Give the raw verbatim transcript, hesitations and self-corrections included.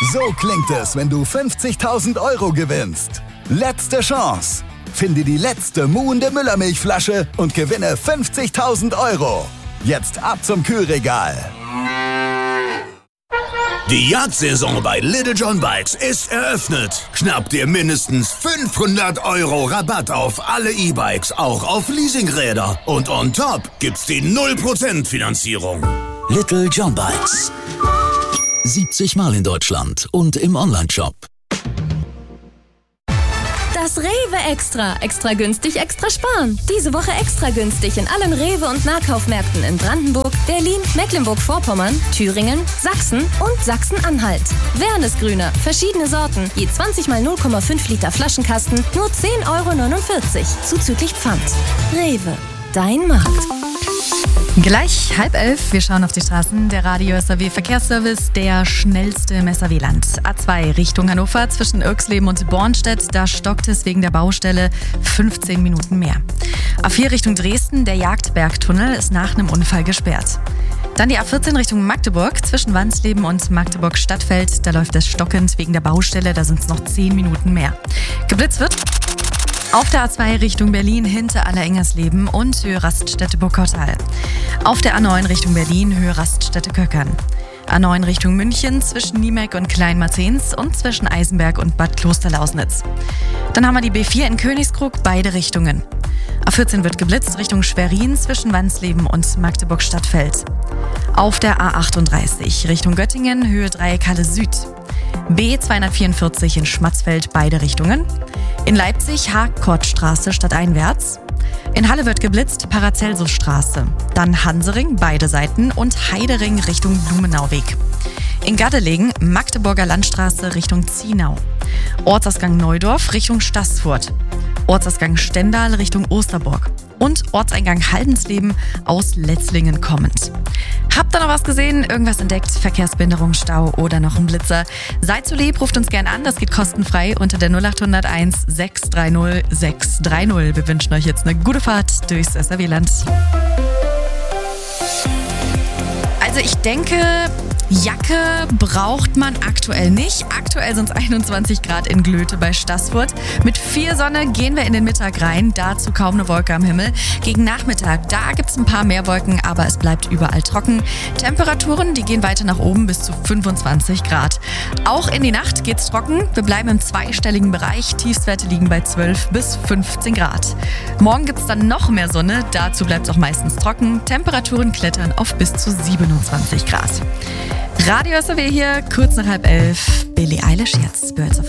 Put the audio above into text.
So klingt es, wenn du fünfzigtausend Euro gewinnst. Letzte Chance. Finde die letzte muhende Müllermilchflasche und gewinne fünfzigtausend Euro. Jetzt ab zum Kühlregal. Die Jagdsaison bei Little John Bikes ist eröffnet. Schnapp dir mindestens fünfhundert Euro Rabatt auf alle E-Bikes, auch auf Leasingräder. Und on top gibt's die null Prozent Finanzierung. Little John Bikes. siebzig Mal in Deutschland und im Onlineshop. Das Rewe Extra. Extra günstig, extra sparen. Diese Woche extra günstig in allen Rewe- und Nahkaufmärkten in Brandenburg, Berlin, Mecklenburg-Vorpommern, Thüringen, Sachsen und Sachsen-Anhalt. Wernesgrüner, verschiedene Sorten, je zwanzig mal null Komma fünf Liter Flaschenkasten, nur zehn Euro neunundvierzig, zuzüglich Pfand. Rewe, dein Markt. Gleich halb elf, wir schauen auf die Straßen. Der Radio S R W Verkehrsservice, der schnellste im S R W-Land. A zwei Richtung Hannover zwischen Irxleben und Bornstedt, da stockt es wegen der Baustelle fünfzehn Minuten mehr. A vier Richtung Dresden, der Jagdbergtunnel ist nach einem Unfall gesperrt. Dann die A vierzehn Richtung Magdeburg zwischen Wansleben und Magdeburg-Stadtfeld, da läuft es stockend wegen der Baustelle, da sind es noch zehn Minuten mehr. Geblitzt wird auf der A zwei Richtung Berlin hinter Allerengersleben und Höhe Raststätte-Burgkottal. Auf der A neun Richtung Berlin Höhe Raststätte-Köckern. A neun Richtung München zwischen Niemeck und Kleinmarzens und zwischen Eisenberg und Bad Klosterlausnitz. Dann haben wir die B vier in Königskrug, beide Richtungen. A vierzehn wird geblitzt Richtung Schwerin zwischen Wansleben und Magdeburg-Stadtfeld. Auf der A achtunddreißig Richtung Göttingen Höhe Dreieckhalle Süd. B zweihundertvierundvierzig in Schmatzfeld, beide Richtungen. In Leipzig Harkortstraße stadteinwärts. In Halle wird geblitzt Paracelsusstraße. Dann Hansering, beide Seiten und Heidering Richtung Blumenauweg. In Gaddelegen Magdeburger Landstraße Richtung Zienau. Ortsausgang Neudorf Richtung Staßfurt. Ortsausgang Stendal Richtung Osterburg. Und Ortseingang Haldensleben aus Letzlingen kommend. Habt ihr noch was gesehen? Irgendwas entdeckt? Verkehrsbehinderung, Stau oder noch ein Blitzer? Seid so lieb, ruft uns gern an, das geht kostenfrei unter der null acht null eins sechs drei null sechs drei null. Wir wünschen euch jetzt eine gute Fahrt durchs S R W-Land. Also ich denke, Jacke braucht man aktuell nicht. Aktuell sind es einundzwanzig Grad in Glöte bei Staßfurt. Mit viel Sonne gehen wir in den Mittag rein. Dazu kaum eine Wolke am Himmel. Gegen Nachmittag, da gibt es ein paar mehr Wolken, aber es bleibt überall trocken. Temperaturen, die gehen weiter nach oben bis zu fünfundzwanzig Grad. Auch in die Nacht geht's trocken. Wir bleiben im zweistelligen Bereich. Tiefstwerte liegen bei zwölf bis fünfzehn Grad. Morgen gibt es dann noch mehr Sonne. Dazu bleibt es auch meistens trocken. Temperaturen klettern auf bis zu siebenundzwanzig Grad. Radio S R W hier, kurz nach halb elf. Billie Eilish jetzt. Birds of